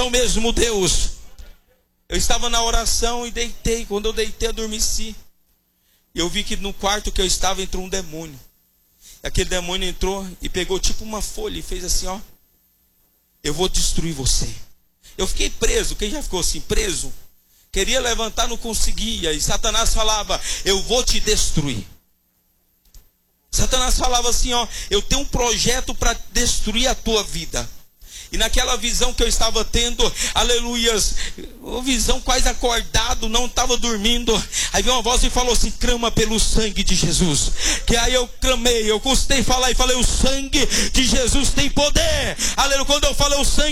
o mesmo Deus. Eu estava na oração e deitei. Quando eu deitei, adormeci. Eu vi que no quarto que eu estava entrou um demônio. Aquele demônio entrou e pegou tipo uma folha e fez assim, ó. Eu vou destruir você. Eu fiquei preso. Quem já ficou assim, preso? Queria levantar, não conseguia. E Satanás falava, eu vou te destruir. Satanás falava assim, ó, eu tenho um projeto para destruir a tua vida. E naquela visão que eu estava tendo, aleluias, uma visão quase acordado, não estava dormindo. Aí veio uma voz e falou assim, clama pelo sangue de Jesus. Que aí eu clamei, eu custei falar e falei, o sangue de Jesus tem poder. Aleluia, quando eu falei o sangue